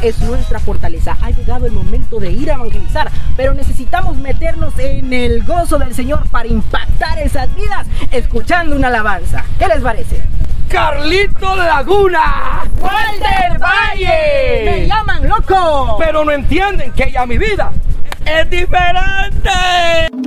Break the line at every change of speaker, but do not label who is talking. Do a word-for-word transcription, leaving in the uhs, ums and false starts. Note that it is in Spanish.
es nuestra fortaleza. Ha llegado el momento de ir a evangelizar, pero necesitamos meternos en el gozo del Señor para impactar esas vidas escuchando una alabanza. ¿Qué les parece?
¡Carlito Laguna!
¡Walter Valle! ¡Me llaman loco!
Pero no entienden que ya mi vida es diferente.